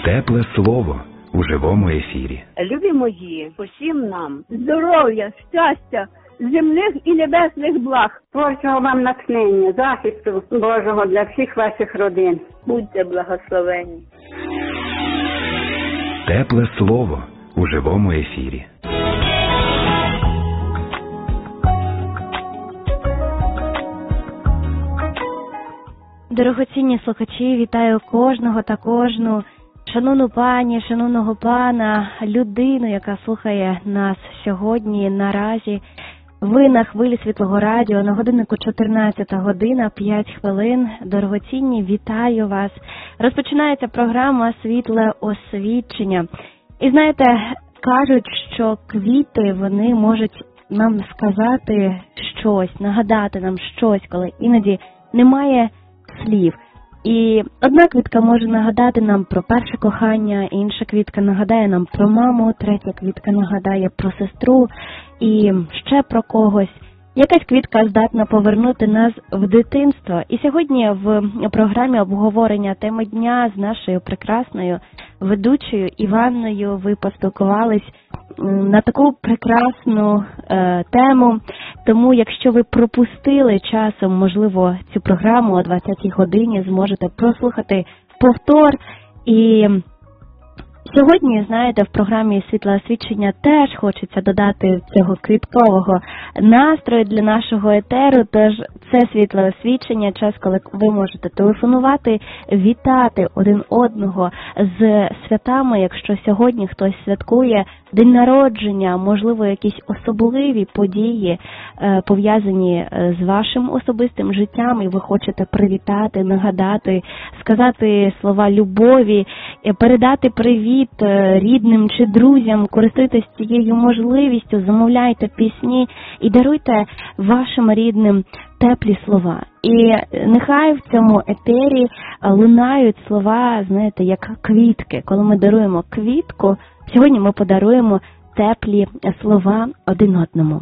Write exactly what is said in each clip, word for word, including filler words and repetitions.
Тепле слово у живому ефірі. Любі мої, усім нам здоров'я, щастя, земних і небесних благ. Творчого вам натхнення, захисту Божого для всіх ваших родин. Будьте благословені. Тепле слово у живому ефірі. Дорогоцінні слухачі, вітаю кожного та кожну, шановну пані, шановного пана, людину, яка слухає нас сьогодні, наразі. Ви на хвилі Світлого радіо, на годиннику чотирнадцята година, п'ять хвилин. Дорогоцінні, вітаю вас. Розпочинається програма «Світле освічення». І знаєте, кажуть, що квіти, вони можуть нам сказати щось, нагадати нам щось, коли іноді немає слів. І одна квітка може нагадати нам про перше кохання, інша квітка нагадає нам про маму, третя квітка нагадає про сестру і ще про когось. Якась квітка здатна повернути нас в дитинство. І сьогодні в програмі обговорення теми дня з нашою прекрасною ведучою Іванною ви поспілкувались на таку прекрасну е, тему. Тому, якщо ви пропустили часом, можливо, цю програму о двадцятій годині, зможете прослухати повтор. І сьогодні, знаєте, в програмі «Світле освічення» теж хочеться додати цього квіткового настрою для нашого етеру. Тож це «Світле освічення», час, коли ви можете телефонувати, вітати один одного з святами, якщо сьогодні хтось святкує день народження, можливо, якісь особливі події, пов'язані з вашим особистим життям, і ви хочете привітати, нагадати, сказати слова любові, передати привіт рідним чи друзям, користуйтесь цією можливістю, замовляйте пісні і даруйте вашим рідним теплі слова. І нехай в цьому етері лунають слова, знаєте, як квітки. Коли ми даруємо квітку, сьогодні ми подаруємо теплі слова один одному.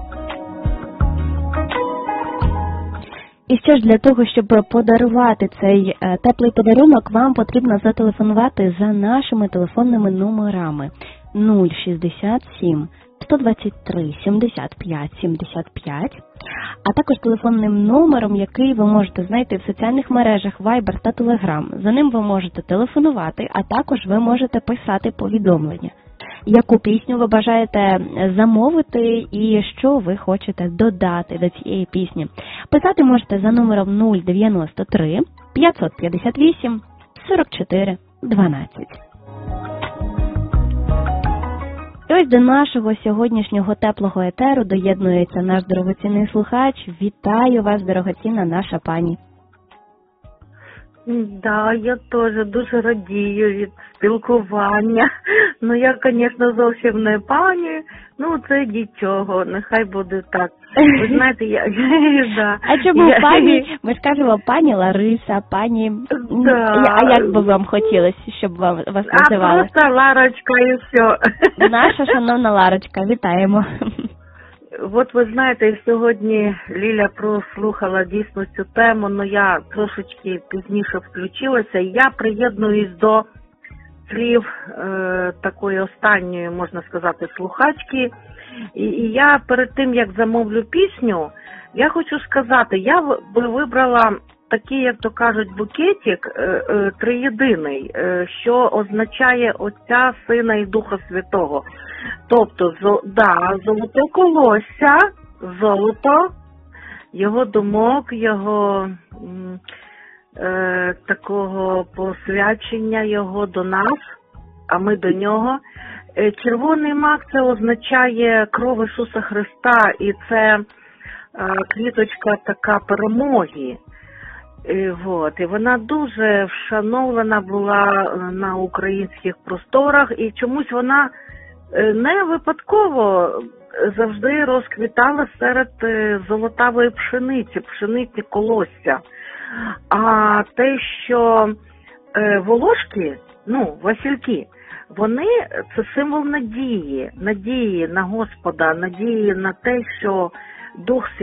І що ж, для того, щоб подарувати цей теплий подарунок, вам потрібно зателефонувати за нашими телефонними номерами нуль шістдесят сім сто двадцять три сімдесят п'ять сімдесят п'ять, а також телефонним номером, який ви можете знайти в соціальних мережах Viber та Telegram. За ним ви можете телефонувати, а також ви можете писати повідомлення. Яку пісню ви бажаєте замовити і що ви хочете додати до цієї пісні. Писати можете за номером нуль дев'яносто три п'ятсот п'ятдесят вісім сорок чотири дванадцять. І ось до нашого сьогоднішнього теплого етеру доєднується наш дорогоцінний слухач. Вітаю вас, дорогоцінна наша пані. Да, я теж дуже радію від спілкування. Ну, я, звісно, зовсім не пані, ну, це нічого, нехай буде так. Ви знаєте, я... да. А чому я... пані? Ми ж кажемо пані Лариса, пані... Да. А як би вам хотілося, щоб вам, вас називали? А просто Ларочка і все. Наша шановна Ларочка, вітаємо. От ви знаєте, сьогодні Ліля прослухала дійсно цю тему, але я трошечки пізніше включилася. Я приєднуюсь до слів е, такої останньої, можна сказати, слухачки. І, і я перед тим, як замовлю пісню, я хочу сказати, я би вибрала такий, як то кажуть, букетик е, е, триєдиний, е, що означає Отця, Сина і Духа Святого. Тобто, зо, да, золоте колосся, золото, його думок, його м, е, такого посвячення його до нас, а ми до нього. Е, червоний мак – це означає кров Ісуса Христа, і це е, квіточка така перемоги. І, от, і вона дуже вшанована була на українських просторах, і чомусь вона не випадково завжди розквітала серед золотавої пшениці, пшениці колосся. А те, що волошки, ну, васильки, вони – це символ надії, надії на Господа, надії на те, що Дух Святий